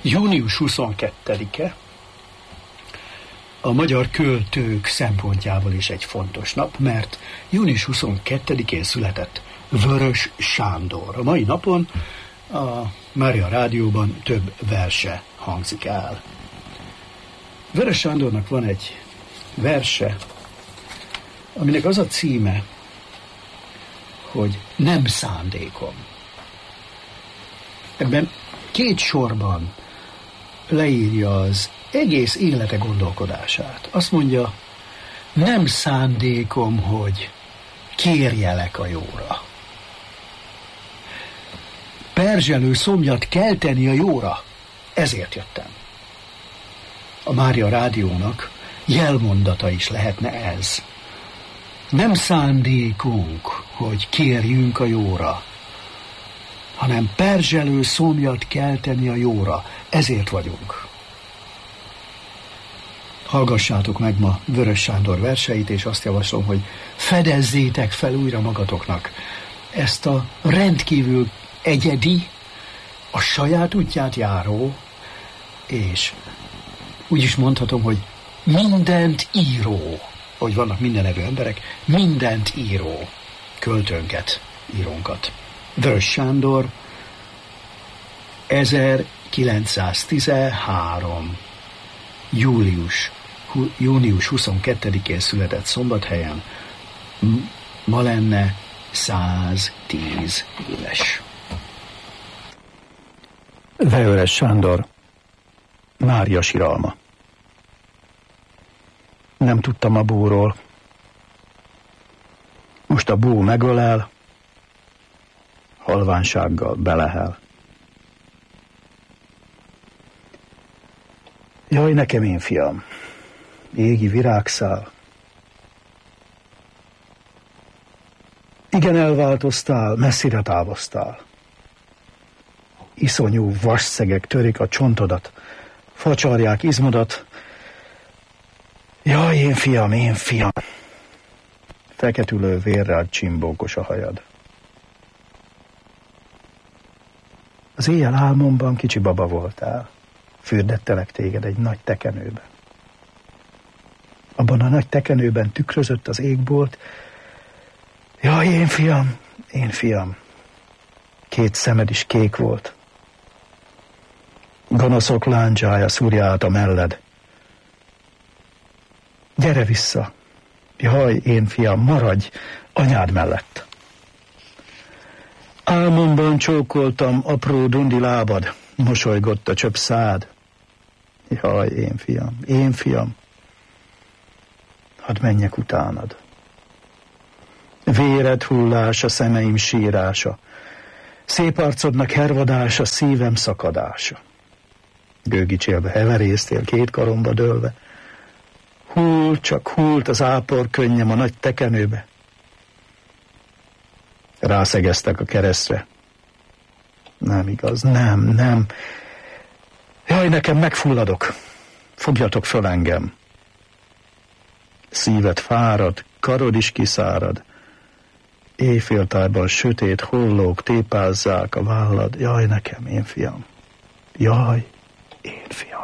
Június 22-e a magyar költők szempontjából is egy fontos nap, mert június 22-én született Vörös Sándor. A mai napon a Mária Rádióban több verse hangzik el. Vörös Sándornak van egy verse, aminek az a címe, hogy Nem szándékom. Ebben 2 sorban leírja az egész élete gondolkodását. Azt mondja, nem szándékom, hogy kérjelek a jóra. Perzselő szomjat kelteni a jóra. Ezért jöttem. A Mária Rádiónak jelmondata is lehetne ez. Nem szándékunk, hogy kérjünk a jóra, hanem perzselő szomjat kelteni a jóra. Ezért vagyunk. Hallgassátok meg ma Vörös Sándor verseit, és azt javaslom, hogy fedezzétek fel újra magatoknak ezt a rendkívül egyedi, a saját útját járó, és úgy is mondhatom, hogy mindent író, hogy vannak mindenevő emberek, mindent író költőnket, írónkat. Vörös Sándor 1913. június 22-én született Szombathelyen, ma lenne 110 éves. Vörös Sándor, Mária siralma. Nem tudtam a búról. Most a bú megölel, halványsággal belehel. Jaj, nekem én fiam, égi virágszál. Igen, elváltoztál, messzire távoztál. Iszonyú vasszegek törik a csontodat, facsarják izmodat. Jaj, én fiam, feketülő vérrel csimbókos a hajad. Az éjjel álmomban kicsi baba voltál, fürdettelek téged egy nagy tekenőben. Abban a nagy tekenőben tükrözött az égbolt. Jaj, én fiam, 2 szemed is kék volt. Gonoszok láncsája szúrja át a melled. Gyere vissza, jaj, én fiam, maradj anyád mellett. Álmomban csókoltam apró dundi lábad, mosolygott a csöpp szád. Jaj, én fiam, hadd menjek utánad. Véred hullása, szemeim sírása, szép arcodnak hervadása, szívem szakadása. Gőgicsélbe heverésztél 2 karomba dőlve, csak hult az ápor könnyem a nagy tekenőbe. Rászegeztek a keresztre. Nem igaz, nem. Jaj, nekem megfulladok. Fogjatok föl engem. Szíved fárad, karod is kiszárad. Éjféltájban sötét hollók tépázzák a vállad. Jaj, nekem, én fiam. Jaj, én fiam.